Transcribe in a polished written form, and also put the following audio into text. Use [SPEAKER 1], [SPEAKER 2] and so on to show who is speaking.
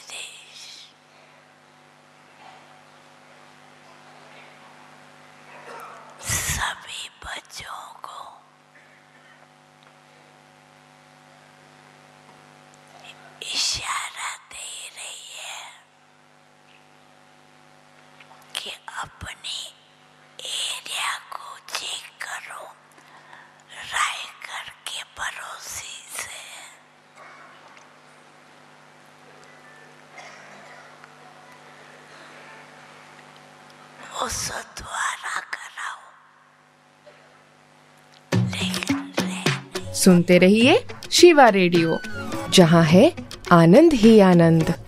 [SPEAKER 1] निर्देश। सभी बच्चों को इशारा दे रही है कि अपनी एरिया को चेक करो रायगढ़ के पड़ोसी से। उस द्वारा कराओ।
[SPEAKER 2] सुनते रहिए शिवा रेडियो, जहां है आनंद ही आनंद।